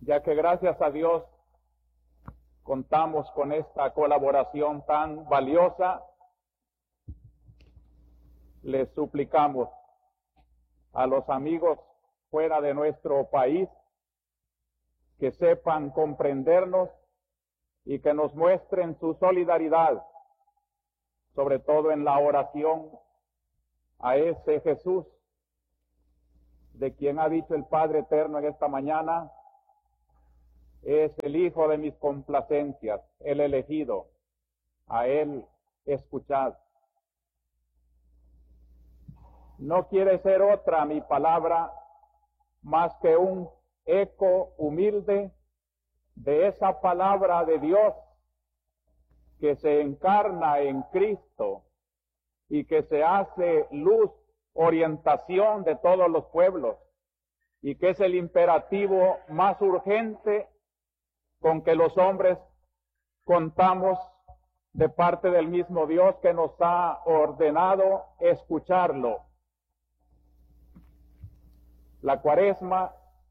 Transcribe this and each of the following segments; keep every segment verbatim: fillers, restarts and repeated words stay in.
ya que gracias a Dios contamos con esta colaboración tan valiosa, les suplicamos a los amigos fuera de nuestro país que sepan comprendernos y que nos muestren su solidaridad, sobre todo en la oración a ese Jesús, de quien ha dicho el Padre Eterno en esta mañana: es el Hijo de mis complacencias, el elegido, a Él escuchad. No quiere ser otra mi palabra más que un eco humilde de esa palabra de Dios que se encarna en Cristo y que se hace luz, orientación de todos los pueblos, y que es el imperativo más urgente con que los hombres contamos de parte del mismo Dios, que nos ha ordenado escucarlo. La Cuaresma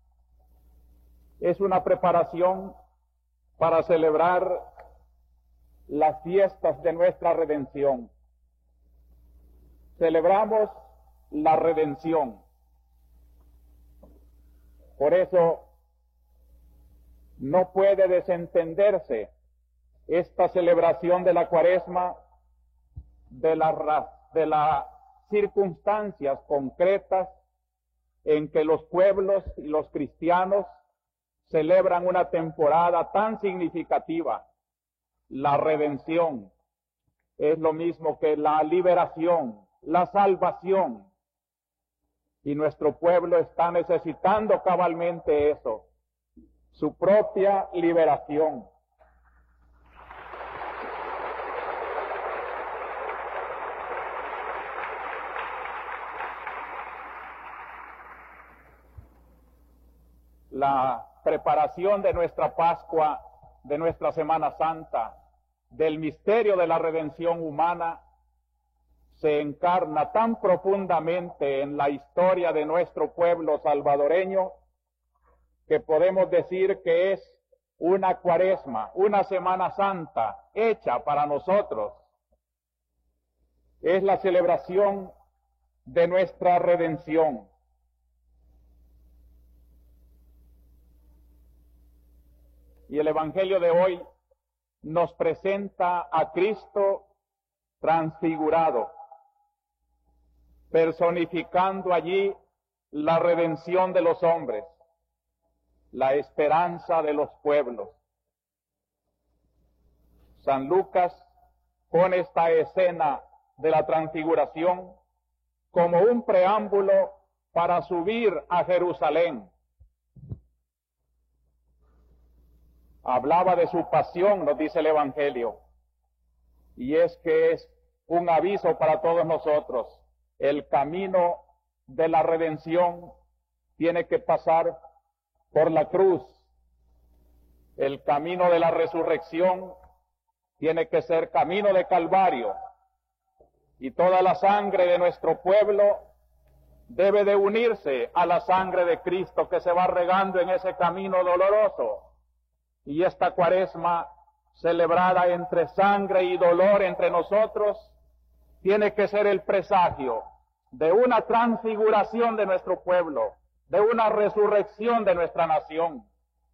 es una preparación para celebrar las fiestas de nuestra redención. Celebramos la redención. Por eso no puede desentenderse esta celebración de la Cuaresma de, la, de las circunstancias concretas en que los pueblos y los cristianos celebran una temporada tan significativa. La redención es lo mismo que la liberación, la salvación, y nuestro pueblo está necesitando cabalmente eso, su propia liberación. La preparación de nuestra Pascua, de nuestra Semana Santa, del misterio de la redención humana, se encarna tan profundamente en la historia de nuestro pueblo salvadoreño que podemos decir que es una Cuaresma, una Semana Santa hecha para nosotros. Es la celebración de nuestra redención. Y el Evangelio de hoy nos presenta a Cristo transfigurado, personificando allí la redención de los hombres, la esperanza de los pueblos. San Lucas pone esta escena de la transfiguración como un preámbulo para subir a Jerusalén. Hablaba de su pasión, nos dice el Evangelio, y es que es un aviso para todos nosotros. El camino de la redención tiene que pasar por la cruz. El camino de la resurrección tiene que ser camino de Calvario. Y toda la sangre de nuestro pueblo debe de unirse a la sangre de Cristo que se va regando en ese camino doloroso. Y esta Cuaresma, celebrada entre sangre y dolor entre nosotros, tiene que ser el presagio de una transfiguración de nuestro pueblo, de una resurrección de nuestra nación.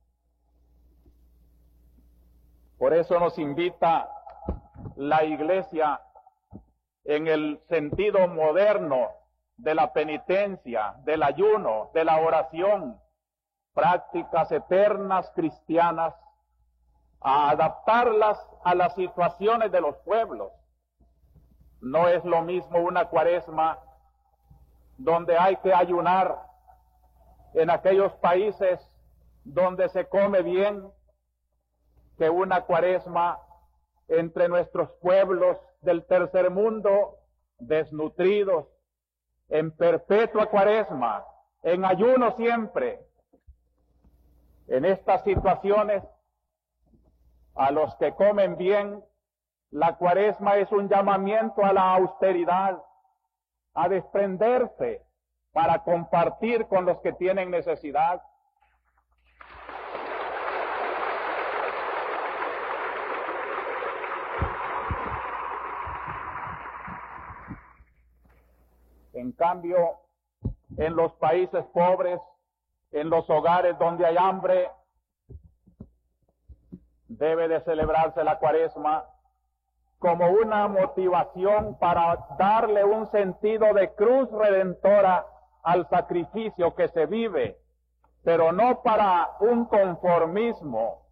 Por eso nos invita la Iglesia, en el sentido moderno de la penitencia, del ayuno, de la oración, prácticas eternas cristianas, a adaptarlas a las situaciones de los pueblos. No es lo mismo una Cuaresma donde hay que ayunar en aquellos países donde se come bien, que una Cuaresma entre nuestros pueblos del tercer mundo, desnutridos, en perpetua Cuaresma, en ayuno siempre. En estas situaciones, a los que comen bien, la Cuaresma es un llamamiento a la austeridad, a desprenderse para compartir con los que tienen necesidad. En cambio, en los países pobres, en los hogares donde hay hambre, debe de celebrarse la Cuaresma como una motivación para darle un sentido de cruz redentora al sacrificio que se vive, pero no para un conformismo